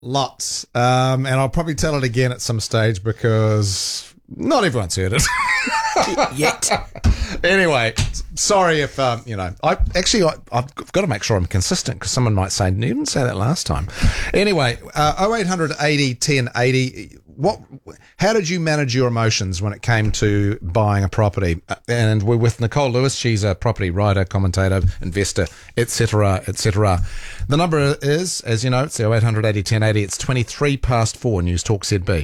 Lots. And I'll probably tell it again at some stage because not everyone's heard it. Yet. Anyway, sorry if, I've got to make sure I'm consistent because someone might say, you didn't say that last time. Anyway, 0800 80 10 80. How did you manage your emotions when it came to buying a property? And we're with Nicole Lewis. She's a property writer, commentator, investor, etc., etc. The number is, as you know, it's 0800 80 10 80. It's 23 past 4, News Talk ZB.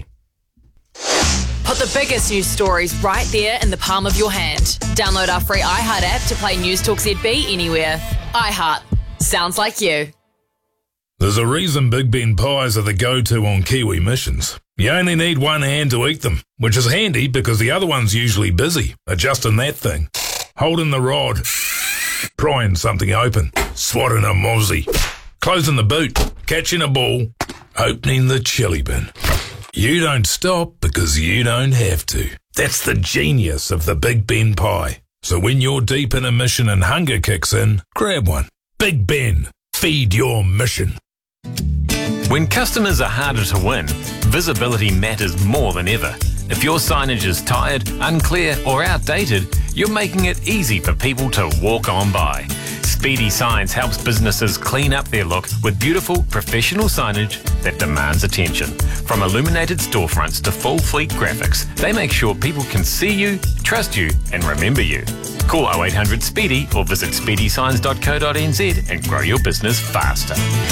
Put the biggest news stories right there in the palm of your hand. Download our free iHeart app to play News Talk ZB anywhere. iHeart. Sounds like you. There's a reason Big Ben pies are the go-to on Kiwi missions. You only need one hand to eat them, which is handy because the other one's usually busy adjusting that thing, holding the rod, prying something open, swatting a mozzie, closing the boot, catching a ball, opening the chili bin. You don't stop because you don't have to. That's the genius of the Big Ben pie. So when you're deep in a mission and hunger kicks in, grab one. Big Ben, feed your mission. When customers are harder to win, visibility matters more than ever. If your signage is tired, unclear or outdated, you're making it easy for people to walk on by. Speedy Signs helps businesses clean up their look with beautiful, professional signage that demands attention. From illuminated storefronts to full fleet graphics, they make sure people can see you, trust you and remember you. Call 0800 SPEEDY or visit speedysigns.co.nz and grow your business faster.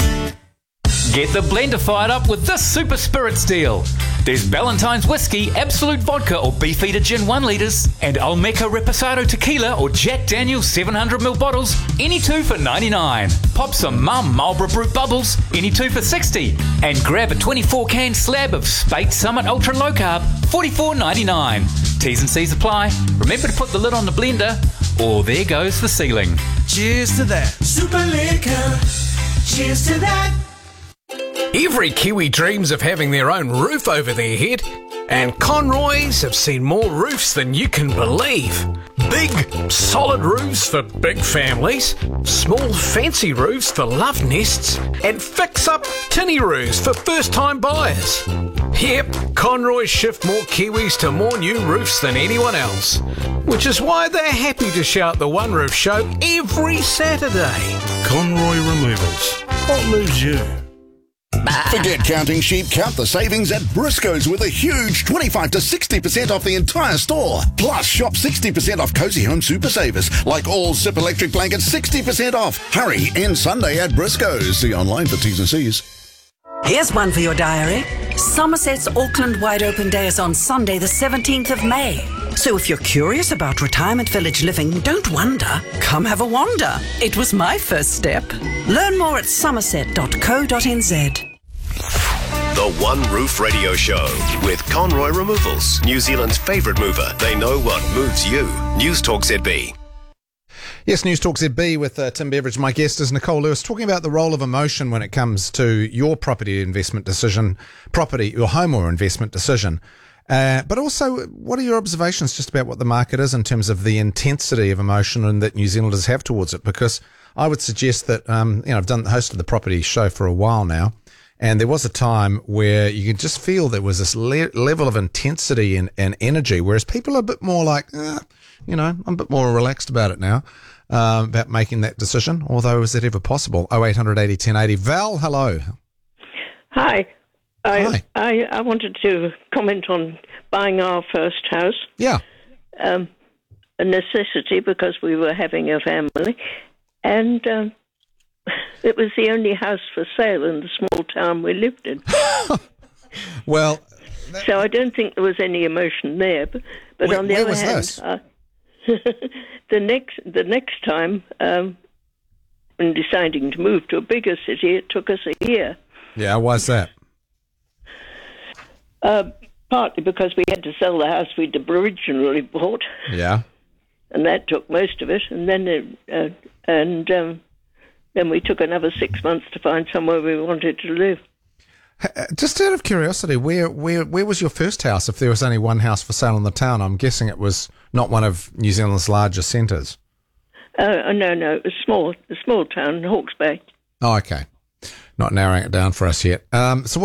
Get the blender fired up with this Super Spirits deal. There's Ballantine's Whiskey, Absolute Vodka or Beefeater Gin 1 litres and Olmeca Reposado Tequila or Jack Daniel's 700ml bottles, any two for $99. Pop some Mum Marlborough Brut Bubbles, any two for $60. And grab a 24-can slab of Spate Summit Ultra Low Carb, $44.99. T's and C's apply. Remember to put the lid on the blender or there goes the ceiling. Cheers to that. Super Liquor. Cheers to that. Every Kiwi dreams of having their own roof over their head, and Conroys have seen more roofs than you can believe. Big, solid roofs for big families, small, fancy roofs for love nests, and fix-up tinny roofs for first-time buyers. Yep, Conroys shift more Kiwis to more new roofs than anyone else, which is why they're happy to shout the One Roof Show every Saturday. Conroy Removals. What moves you? Forget counting sheep, count the savings at Briscoe's with a huge 25 to 60% off the entire store. Plus, shop 60% off Cozy Home Super Savers, like all Zip electric blankets 60% off. Hurry, end Sunday at Briscoe's. See online for T's and C's. Here's one for your diary. Somerset's Auckland Wide Open Day is on Sunday the 17th of May. So if you're curious about retirement village living, don't wonder. Come have a wander. It was my first step. Learn more at somerset.co.nz. The One Roof Radio Show with Conroy Removals, New Zealand's favourite mover. They know what moves you. News Talk ZB. Yes, News Talk ZB with Tim Beveridge. My guest is Nicole Lewis, talking about the role of emotion when it comes to your property investment decision, your home or investment decision. But also, what are your observations just about what the market is in terms of the intensity of emotion and that New Zealanders have towards it? Because I would suggest that, I've hosted the property show for a while now, and there was a time where you could just feel there was this level of intensity and energy, whereas people are a bit more like, I'm a bit more relaxed about it now, about making that decision, although is it ever possible? 0800 80 1080. Val, hello. Hi. Hi. I wanted to comment on buying our first house. Yeah. A necessity because we were having a family, and it was the only house for sale in the small town we lived in. Well, so I don't think there was any emotion there. But on the other hand, the next time, when deciding to move to a bigger city, it took us a year. Yeah, why's that? Partly because we had to sell the house we'd originally bought. Yeah. And that took most of it. And then then we took another 6 months to find somewhere we wanted to live. Just out of curiosity, where was your first house? If there was only one house for sale in the town, I'm guessing it was not one of New Zealand's larger centres. No, it was a small town, Hawke's Bay. Oh, okay. not narrowing it down for us yet. So